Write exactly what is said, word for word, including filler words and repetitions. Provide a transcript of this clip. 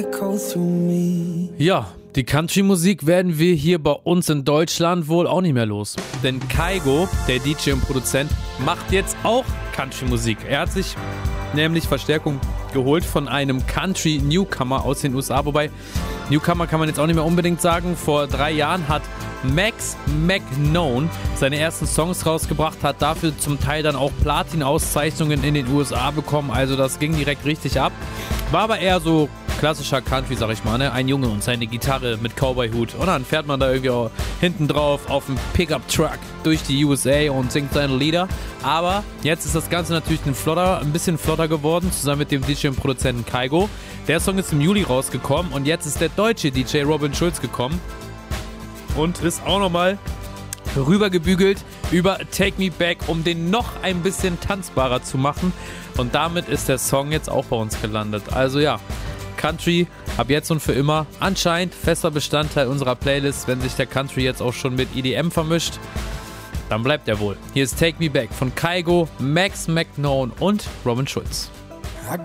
Ja, die Country-Musik werden wir hier bei uns in Deutschland wohl auch nicht mehr los. Denn Kygo, der D J und Produzent, macht jetzt auch Country-Musik. Er hat sich nämlich Verstärkung geholt von einem Country-Newcomer aus den U S A. Wobei, Newcomer kann man jetzt auch nicht mehr unbedingt sagen. Vor drei Jahren hat Max McKnown seine ersten Songs rausgebracht, hat dafür zum Teil dann auch Platin-Auszeichnungen in den U S A bekommen. Also das ging direkt richtig ab. War aber eher so klassischer Country, sag ich mal, ne? Ein Junge und seine Gitarre mit Cowboy-Hut. Und dann fährt man da irgendwie auch hinten drauf auf dem Pickup-Truck durch die U S A und singt seine Lieder. Aber jetzt ist das Ganze natürlich ein, flotter, ein bisschen flotter geworden, zusammen mit dem D J und Produzenten Kygo. Der Song ist im Juli rausgekommen und jetzt ist der deutsche D J Robin Schulz gekommen und ist auch nochmal rübergebügelt über Take Me Back, um den noch ein bisschen tanzbarer zu machen. Und damit ist der Song jetzt auch bei uns gelandet. Also ja, Country ab jetzt und für immer anscheinend fester Bestandteil unserer Playlist. Wenn sich der Country jetzt auch schon mit E D M vermischt, dann bleibt er wohl. Hier ist Take Me Back von Kygo, Max McKnown und Robin Schulz.